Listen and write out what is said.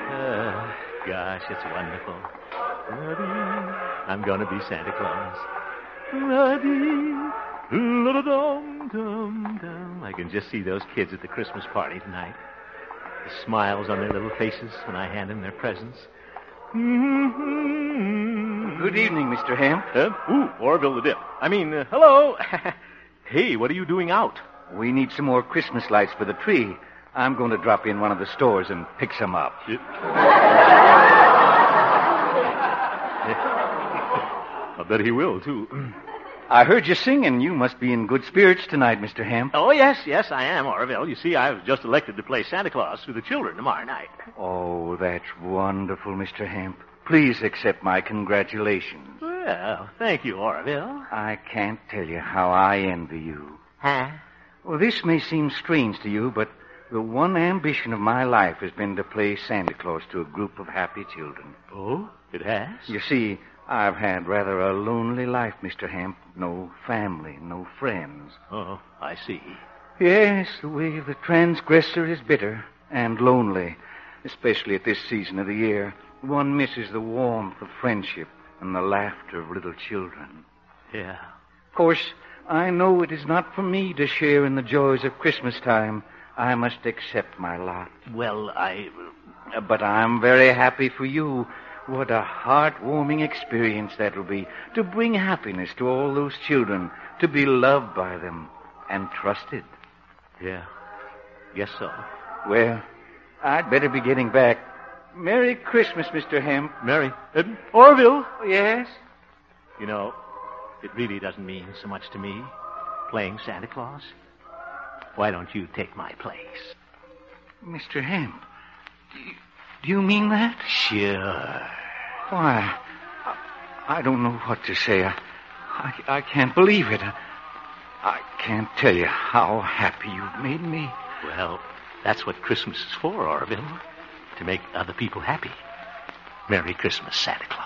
Gosh, it's wonderful. I'm going to be Santa Claus. I can just see those kids at the Christmas party tonight. The smiles on their little faces when I hand them their presents. Good evening, Mr. Hemp. Orville the Dip. Hello. Hey, what are you doing out? We need some more Christmas lights for the tree. I'm going to drop in one of the stores and pick some up. I bet he will, too. I heard you singing. You must be in good spirits tonight, Mr. Hemp. Oh, yes, I am, Orville. You see, I was just elected to play Santa Claus for the children tomorrow night. Oh, that's wonderful, Mr. Hemp. Please accept my congratulations. Well, thank you, Orville. I can't tell you how I envy you. Huh? Well, this may seem strange to you, but the one ambition of my life has been to play Santa Claus to a group of happy children. Oh, it has? You see, I've had rather a lonely life, Mr. Hemp. No family, no friends. Oh, I see. Yes, the way of the transgressor is bitter and lonely, especially at this season of the year. One misses the warmth of friendship and the laughter of little children. Yeah. Of course, I know it is not for me to share in the joys of Christmas time. I must accept my lot. Well, But I'm very happy for you. What a heartwarming experience that will be, to bring happiness to all those children, to be loved by them and trusted. Yeah, guess so. Well, I'd better be getting back. Merry Christmas, Mr. Hemp. Merry. Orville? Yes? You know, it really doesn't mean so much to me, playing Santa Claus. Why don't you take my place? Mr. Hemp, do you mean that? Sure. Why, I don't know what to say. I can't believe it. I can't tell you how happy you've made me. Well, that's what Christmas is for, Orville. To make other people happy. Merry Christmas, Santa Claus.